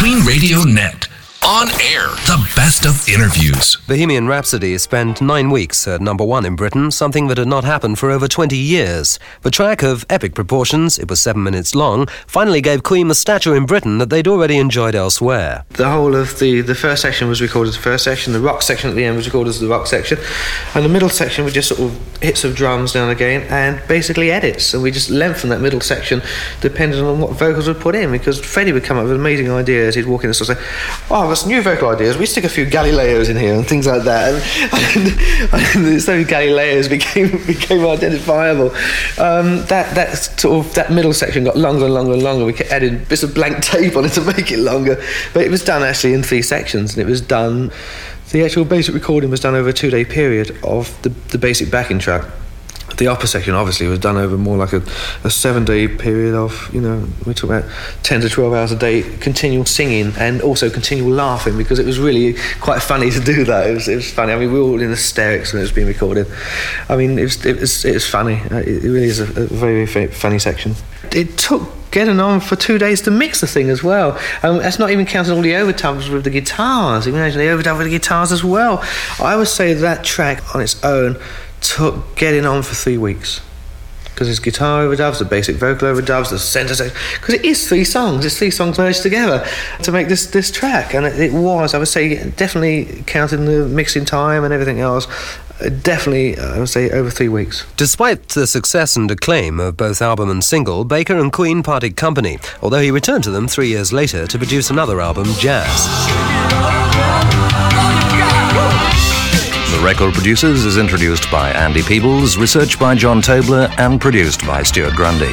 Queen Radio Net. On air, the best of interviews. Bohemian Rhapsody spent 9 weeks at number 1 in Britain, something that had not happened for over 20 years. The track of epic proportions, it was 7 minutes long, finally gave Queen the stature in Britain that they'd already enjoyed elsewhere. The whole of the first section was recorded as the first section, the rock section at the end was recorded as the rock section, and the middle section was just sort of hits of drums now and again, and basically edits, and we just lengthened that middle section depending on what vocals would put in, because Freddie would come up with amazing ideas. He'd walk in and sort of say, "Oh, some new vocal ideas, we stick a few Galileos in here," and things like that, and so Galileos became identifiable. That middle section got longer and longer and longer. We kept adding bits of blank tape on it to make it longer, but it was done actually in 3 sections, and it was done, the actual basic recording was done over a 2-day period of the basic backing track. The upper section obviously was done over more like a 7-day period of, we talk about 10 to 12 hours a day, continual singing and also continual laughing, because it was really quite funny to do that. It was funny. I mean, we were all in hysterics when it was being recorded. I mean, it was funny. It really is a very, very funny section. It took getting on for 2 days to mix the thing as well. That's not even counting all the overdubs with the guitars. Imagine the overdub with the guitars as well. I would say that track on its own took getting on for 3 weeks, because there's guitar overdubs, the basic vocal overdubs, the centre section, because it is 3 songs. It's 3 songs merged together to make this track, and it was, I would say, definitely counting the mixing time and everything else, definitely, I would say, over 3 weeks. Despite the success and acclaim of both album and single, Baker and Queen parted company, although he returned to them 3 years later to produce another album, Jazz. The Record Producers is introduced by Andy Peebles, researched by John Tobler, and produced by Stuart Grundy.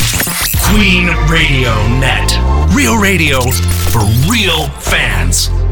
Queen Radio Net. Real radio for real fans.